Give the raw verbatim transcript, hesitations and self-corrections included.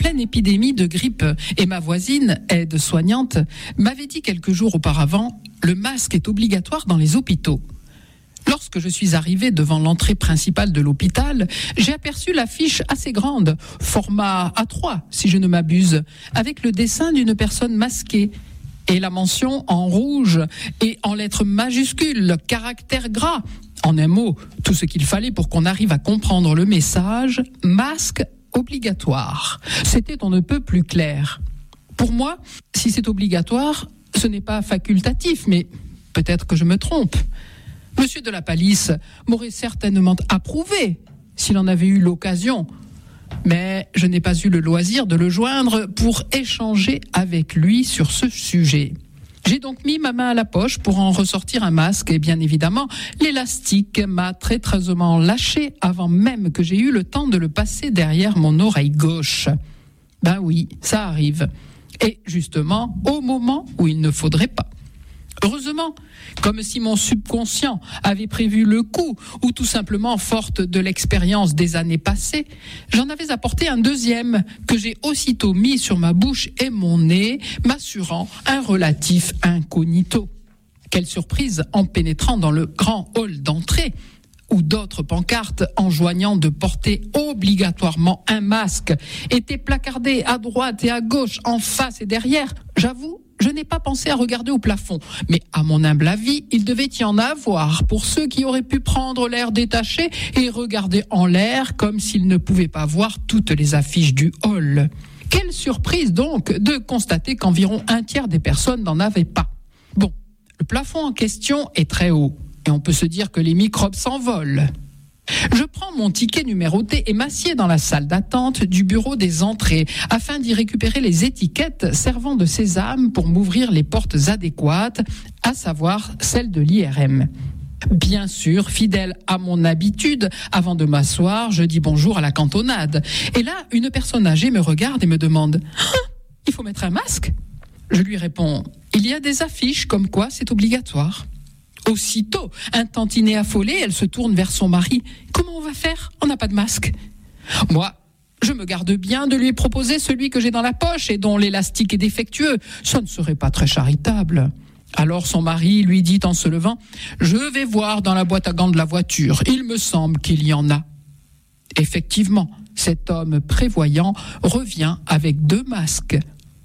pleine épidémie de grippe et ma voisine, aide-soignante, m'avait dit quelques jours auparavant « Le masque est obligatoire dans les hôpitaux ». Lorsque je suis arrivée devant l'entrée principale de l'hôpital, j'ai aperçu l'affiche assez grande, format A trois si je ne m'abuse, avec le dessin d'une personne masquée et la mention en rouge et en lettres majuscules, caractères gras. En un mot, tout ce qu'il fallait pour qu'on arrive à comprendre le message « masque obligatoire ». C'était on ne peut plus clair. Pour moi, si c'est obligatoire, ce n'est pas facultatif, mais peut-être que je me trompe. Monsieur de la Palisse m'aurait certainement approuvé s'il en avait eu l'occasion, mais je n'ai pas eu le loisir de le joindre pour échanger avec lui sur ce sujet. J'ai donc mis ma main à la poche pour en ressortir un masque et bien évidemment, l'élastique m'a traîtreusement lâché avant même que j'ai eu le temps de le passer derrière mon oreille gauche. Ben oui, ça arrive. Et justement, au moment où il ne faudrait pas. Heureusement, comme si mon subconscient avait prévu le coup, ou tout simplement forte de l'expérience des années passées, j'en avais apporté un deuxième que j'ai aussitôt mis sur ma bouche et mon nez, m'assurant un relatif incognito. Quelle surprise en pénétrant dans le grand hall d'entrée, où d'autres pancartes enjoignant de porter obligatoirement un masque étaient placardées à droite et à gauche, en face et derrière. J'avoue, je n'ai pas pensé à regarder au plafond, mais à mon humble avis, il devait y en avoir pour ceux qui auraient pu prendre l'air détaché et regarder en l'air comme s'ils ne pouvaient pas voir toutes les affiches du hall. Quelle surprise donc de constater qu'environ un tiers des personnes n'en avaient pas. Bon, le plafond en question est très haut et on peut se dire que les microbes s'envolent. Je prends mon ticket numéroté et m'assieds dans la salle d'attente du bureau des entrées afin d'y récupérer les étiquettes servant de sésame pour m'ouvrir les portes adéquates, à savoir celles de l'I R M. Bien sûr, fidèle à mon habitude, avant de m'asseoir, je dis bonjour à la cantonade. Et là, une personne âgée me regarde et me demande « Ah, il faut mettre un masque ?» Je lui réponds « Il y a des affiches comme quoi c'est obligatoire. » Aussitôt, un tantinet affolé, elle se tourne vers son mari. « Comment on va faire ? On n'a pas de masque. » Moi, je me garde bien de lui proposer celui que j'ai dans la poche et dont l'élastique est défectueux. Ça ne serait pas très charitable. Alors son mari lui dit en se levant « Je vais voir dans la boîte à gants de la voiture. Il me semble qu'il y en a. » Effectivement, cet homme prévoyant revient avec deux masques. Ouf !